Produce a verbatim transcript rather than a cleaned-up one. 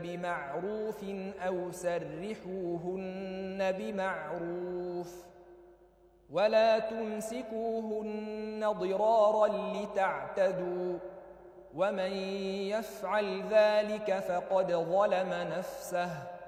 بمعروف أو سرحوهن بمعروف ولا تمسكوهن ضرارا لتعتدوا ومن يفعل ذلك فقد ظلم نفسه